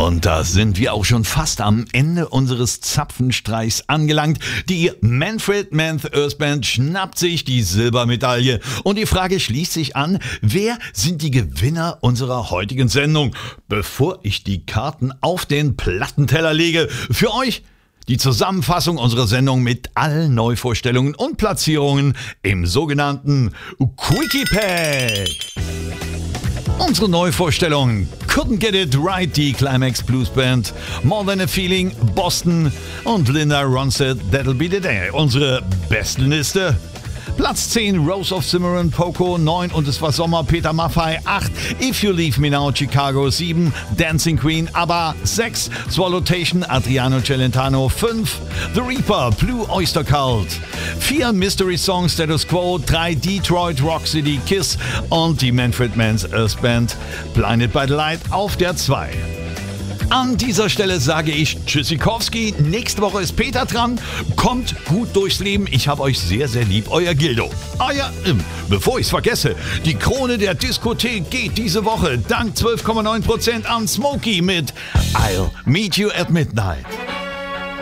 Und da sind wir auch schon fast am Ende unseres Zapfenstreichs angelangt. Die Manfred Mann Earth Band schnappt sich die Silbermedaille. Und die Frage schließt sich an, wer sind die Gewinner unserer heutigen Sendung? Bevor ich die Karten auf den Plattenteller lege, für euch die Zusammenfassung unserer Sendung mit allen Neuvorstellungen und Platzierungen im sogenannten Quickie Pack. Unsere Neuvorstellung: Couldn't Get It Right, die Climax Blues Band, More Than a Feeling, Boston und Linda Ronstadt, That'll Be the Day. Unsere Bestenliste: Platz 10 Rose of Cimarron, Poco, 9 Und es war Sommer, Peter Maffay, 8 If You Leave Me Now, Chicago, 7 Dancing Queen, ABBA, 6 Swallowtation, Adriano Celentano, 5 The Reaper, Blue Oyster Cult, 4 Mystery Song, Status Quo, 3 Detroit Rock City, Kiss und die Manfred Mann's Earth Band, Blinded by the Light auf der 2. An dieser Stelle sage ich Tschüssikowski. Nächste Woche ist Peter dran. Kommt gut durchs Leben. Ich habe euch sehr, sehr lieb. Euer Gildo. Ah ja, bevor ich es vergesse. Die Krone der Diskothek geht diese Woche dank 12,9% an Smokey mit I'll Meet You at Midnight.